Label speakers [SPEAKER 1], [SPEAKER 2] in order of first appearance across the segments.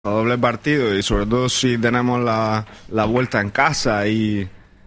[SPEAKER 1] doble partido, y sobre todo si tenemos la vuelta en casa y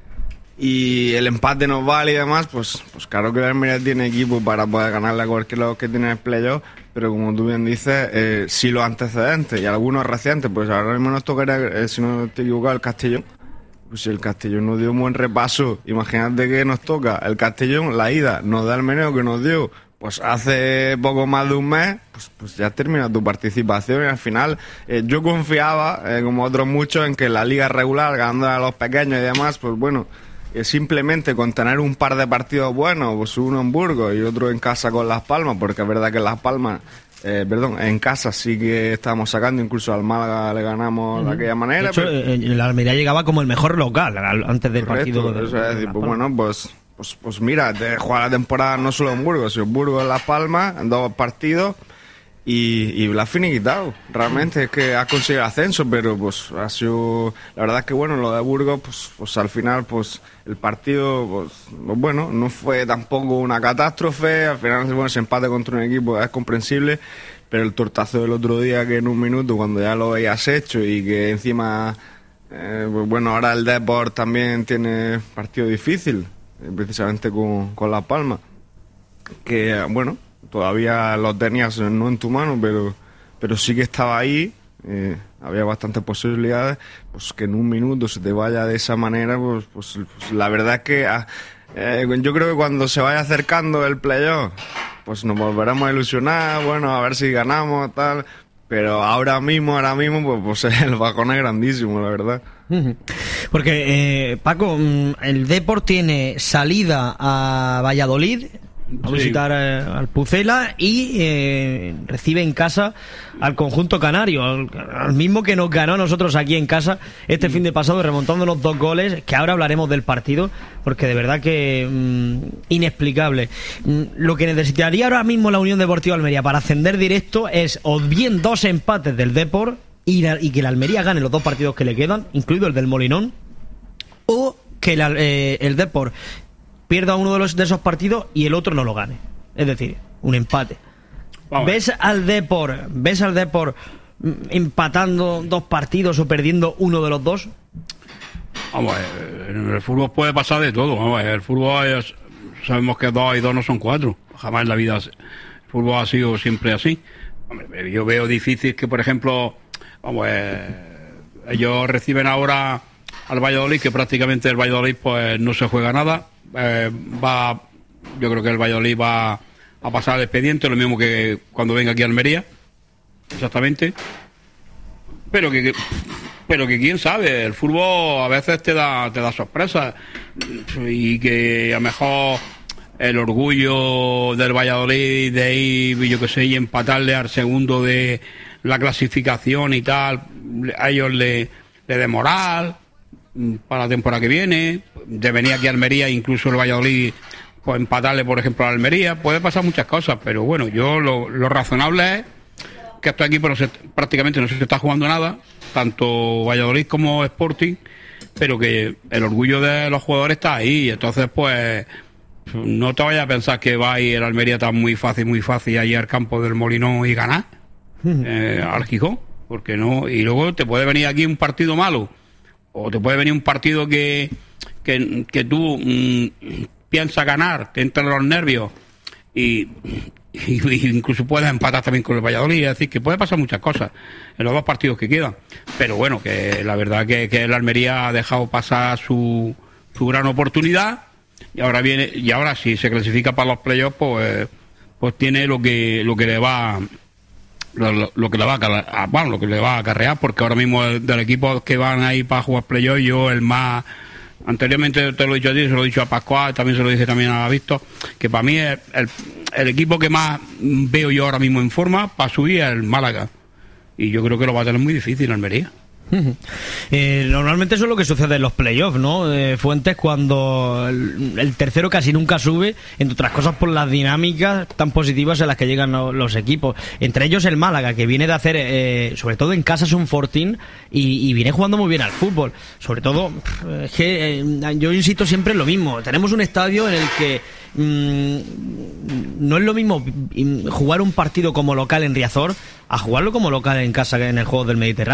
[SPEAKER 1] el empate nos vale y demás, pues claro que el Almería tiene equipo para poder ganarle a cualquiera de los que tiene el playoff, pero como tú bien dices, si los antecedentes y algunos recientes, pues ahora mismo nos tocaría, si no estoy equivocado, el Castellón. Pues si el Castellón nos dio un buen repaso, imagínate que nos toca el Castellón, la ida, nos da el meneo que nos dio pues hace poco más de un mes, pues ya termina tu participación, y al final yo confiaba, como otros muchos, en que la liga regular, ganando a los pequeños y demás, pues bueno, simplemente con tener un par de partidos buenos, pues uno en Burgos y otro en casa con Las Palmas, porque es verdad que Las Palmas, en casa sí que estábamos sacando, incluso al Málaga le ganamos de aquella manera.
[SPEAKER 2] De hecho, el Almería llegaba como el mejor local antes del partido.
[SPEAKER 1] Eso es decir, pues bueno, pues mira, te juega la temporada no solo en Burgos, sino en Burgos, en Las Palmas, en 2 partidos, y la has finiquitado. Realmente es que has conseguido el ascenso, pero pues ha sido, la verdad es que bueno, lo de Burgos, pues al final, pues el partido, pues bueno, no fue tampoco una catástrofe. Al final, bueno, ese empate contra un equipo es comprensible, pero el tortazo del otro día, que en un minuto, cuando ya lo habías hecho, y que encima, pues bueno, ahora el Depor también tiene partido difícil, precisamente con Las Palmas, que bueno, todavía lo tenías no en tu mano, pero sí que estaba ahí, había bastantes posibilidades, pues que en un minuto se te vaya de esa manera, pues la verdad es que yo creo que cuando se vaya acercando el playoff, pues nos volveremos a ilusionar, bueno, a ver si ganamos, tal, pero ahora mismo, pues el bajón es grandísimo, la verdad.
[SPEAKER 2] Porque, Paco, el Depor tiene salida a Valladolid, a visitar al Pucela, y recibe en casa al conjunto canario, al mismo que nos ganó a nosotros aquí en casa este fin de pasado, remontándonos 2 goles, que ahora hablaremos del partido, porque de verdad que inexplicable. Lo que necesitaría ahora mismo la Unión Deportiva Almería para ascender directo es o bien 2 empates del Depor y que la Almería gane los 2 partidos que le quedan, incluido el del Molinón, o que el Depor pierda uno de esos partidos y el otro no lo gane, es decir, un empate. ¿Ves al Depor empatando 2 partidos o perdiendo uno de los 2?
[SPEAKER 3] Vamos, en el fútbol puede pasar de todo. Vamos, el fútbol sabemos que 2 y 2 no son 4. Jamás en la vida el fútbol ha sido siempre así. Hombre, yo veo difícil que, por ejemplo, ellos reciben ahora al Valladolid, que prácticamente el Valladolid pues no se juega nada. Yo creo que el Valladolid va a pasar el expediente, lo mismo que cuando venga aquí a Almería, exactamente. Pero que quién sabe, el fútbol a veces te da sorpresas, y que a lo mejor el orgullo del Valladolid de ir, yo que sé, y empatarle al segundo de la clasificación y tal, a ellos le dé moral para la temporada que viene, de venir aquí a Almería, incluso el Valladolid, pues empatarle, por ejemplo, a Almería. Puede pasar muchas cosas, pero bueno, yo lo razonable es que esto aquí prácticamente no se está jugando nada, tanto Valladolid como Sporting, pero que el orgullo de los jugadores está ahí. Entonces, pues no te vayas a pensar que va a ir el Almería tan muy fácil allí al campo del Molinón y ganar al Gijón, porque no. Y luego te puede venir aquí un partido malo, o te puede venir un partido que tú piensas ganar, te entran los nervios, y incluso puedes empatar también con el Valladolid. Es decir, que puede pasar muchas cosas en los 2 partidos que quedan, pero bueno, que la verdad que el Almería ha dejado pasar su gran oportunidad, y ahora si se clasifica para los playoffs, pues tiene lo que le va a acarrear, porque ahora mismo del equipo que van ahí para jugar playoffs, yo el más, anteriormente te lo he dicho a ti, se lo he dicho a Pascual, también se lo dije también a Víctor, que para mí es el equipo que más veo yo ahora mismo en forma para subir es el Málaga, y yo creo que lo va a tener muy difícil Almería.
[SPEAKER 2] Normalmente eso es lo que sucede en los playoffs, ¿no? Fuentes, cuando el tercero casi nunca sube, entre otras cosas por las dinámicas tan positivas en las que llegan los equipos. Entre ellos el Málaga, que viene de hacer, sobre todo en casa, es un fortín y viene jugando muy bien al fútbol. Sobre todo, es que yo insisto siempre en lo mismo. Tenemos un estadio en el que no es lo mismo jugar un partido como local en Riazor a jugarlo como local en casa en el Juegos del Mediterráneo.